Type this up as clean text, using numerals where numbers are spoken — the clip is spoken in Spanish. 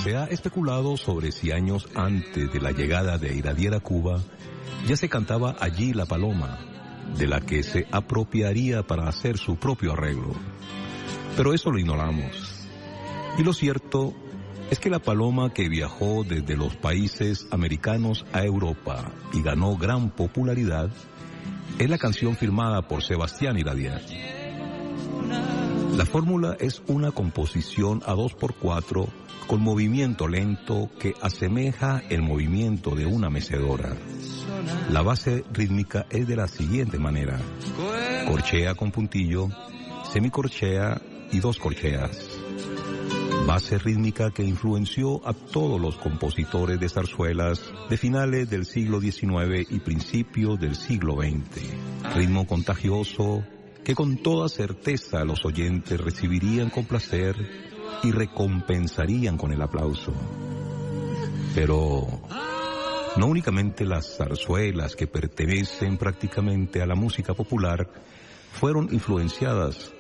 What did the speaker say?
Se ha especulado sobre si años antes de la llegada de Iradier a Cuba ya se cantaba allí la paloma, de la que se apropiaría para hacer su propio arreglo. Pero eso lo ignoramos. Y lo cierto es que la paloma que viajó desde los países americanos a Europa y ganó gran popularidad es la canción firmada por Sebastián Iradier. La fórmula es una composición a 2x4 con movimiento lento que asemeja el movimiento de una mecedora. La base rítmica es de la siguiente manera: corchea con puntillo, semicorchea y 2 corcheas. Base rítmica que influenció a todos los compositores de zarzuelas de finales del siglo XIX y principios del siglo XX. Ritmo contagioso que con toda certeza los oyentes recibirían con placer y recompensarían con el aplauso. Pero no únicamente las zarzuelas que pertenecen prácticamente a la música popular fueron influenciadas